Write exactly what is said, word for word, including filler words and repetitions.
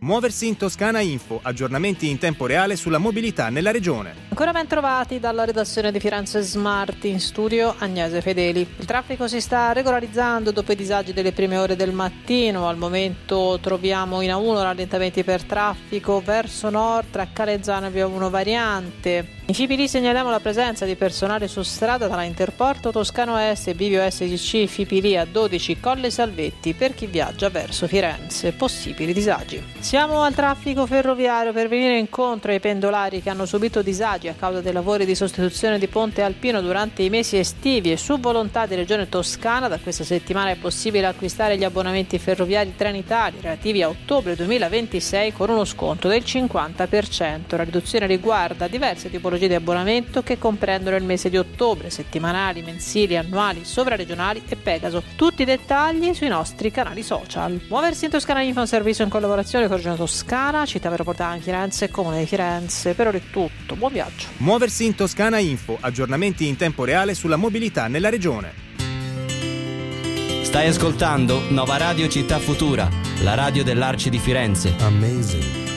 Muoversi in Toscana Info, aggiornamenti in tempo reale sulla mobilità nella regione. Ancora ben trovati dalla redazione di Firenze Smart, in studio Agnese Fedeli. Il traffico si sta regolarizzando dopo i disagi delle prime ore del mattino. Al momento troviamo in A uno rallentamenti per traffico verso nord tra Calenzano e Via uno Variante. In Fipili segnaliamo la presenza di personale su strada tra Interporto Toscano Est e Bivio S D C Fipili a dodici Colle Salvetti per chi viaggia verso Firenze. Possibili disagi. Siamo al traffico ferroviario per venire incontro ai pendolari che hanno subito disagi a causa dei lavori di sostituzione di Ponte Alpino durante i mesi estivi, e su volontà di Regione Toscana da questa settimana è possibile acquistare gli abbonamenti ferroviari Trenitalia relativi a ottobre duemilaventisei con uno sconto del cinquanta per cento. La riduzione riguarda diverse tipologie di abbonamento che comprendono il mese di ottobre, settimanali, mensili, annuali, sovraregionali e Pegaso. Tutti i dettagli sui nostri canali social. Muoversi in Toscana Info è un servizio in collaborazione con Regione Toscana, Città metropolitana di Firenze e Comune di Firenze. Per ora è tutto, buon viaggio. Muoversi in Toscana Info, aggiornamenti in tempo reale sulla mobilità nella regione. Stai ascoltando Nova Radio Città Futura, la radio dell'Arci di Firenze. Amazing.